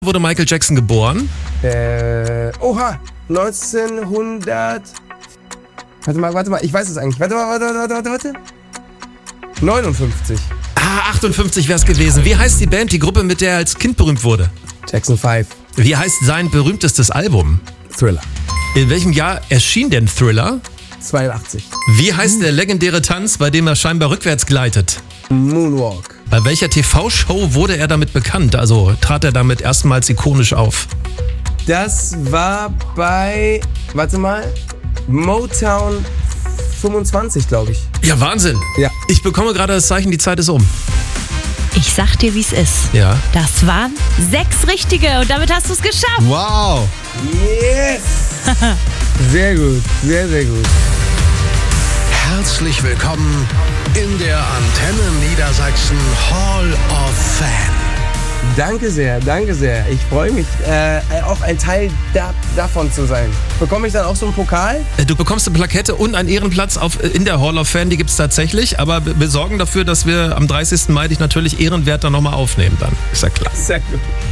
Wurde Michael Jackson geboren? 1900... Warte mal, ich weiß es eigentlich. Warte. 59. 58 wäre es gewesen. Wie heißt die Band, die Gruppe, mit der er als Kind berühmt wurde? Jackson 5. Wie heißt sein berühmtestes Album? Thriller. In welchem Jahr erschien denn Thriller? 82. Wie heißt der legendäre Tanz, bei dem er scheinbar rückwärts gleitet? Moonwalk. Bei welcher TV-Show wurde er damit bekannt? Also trat er damit erstmals ikonisch auf? Das war bei... Warte mal. Motown 25, glaube ich. Ja, Wahnsinn. Ja. Ich bekomme gerade das Zeichen, die Zeit ist um. Ich sag dir, wie es ist. Ja. Das waren 6 Richtige und damit hast du es geschafft. Wow. Yes! Sehr gut, sehr, sehr gut. Herzlich willkommen in der Antenne Niedersachsen Hall of Fame. Danke sehr, danke sehr. Ich freue mich, auch ein Teil davon zu sein. Bekomme ich dann auch so einen Pokal? Du bekommst eine Plakette und einen Ehrenplatz in der Hall of Fame, die gibt es tatsächlich, aber wir sorgen dafür, dass wir am 30. Mai dich natürlich ehrenwert dann nochmal aufnehmen dann. Ist ja klar. Sehr gut.